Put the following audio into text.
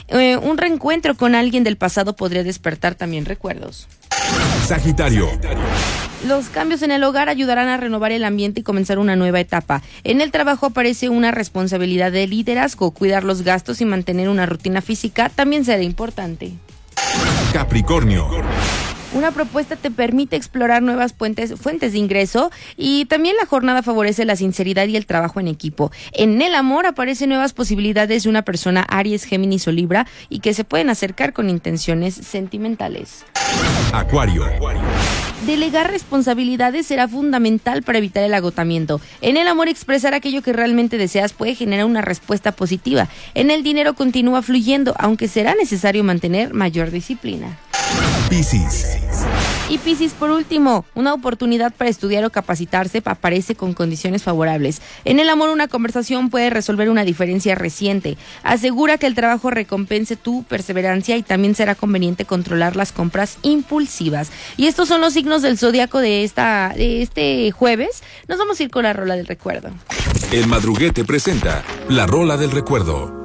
Un reencuentro con alguien del pasado podría despertar también recuerdos. Sagitario. Los cambios en el hogar ayudarán a renovar el ambiente y comenzar una nueva etapa. En el trabajo aparece una responsabilidad de liderazgo. Cuidar los gastos y mantener una rutina física también será importante. Capricornio. Una propuesta te permite explorar nuevas fuentes de ingreso y también la jornada favorece la sinceridad y el trabajo en equipo. En el amor aparecen nuevas posibilidades de una persona Aries, Géminis o Libra y que se pueden acercar con intenciones sentimentales. Acuario. Delegar responsabilidades será fundamental para evitar el agotamiento. En el amor, expresar aquello que realmente deseas puede generar una respuesta positiva. En el dinero continúa fluyendo, aunque será necesario mantener mayor disciplina. Piscis. Y Piscis, por último, una oportunidad para estudiar o capacitarse aparece con condiciones favorables. En el amor, una conversación puede resolver una diferencia reciente. Asegura que el trabajo recompense tu perseverancia y también será conveniente controlar las compras impulsivas. Y estos son los signos del zodiaco de este jueves. Nos vamos a ir con la rola del recuerdo. El Madruguete presenta la rola del recuerdo.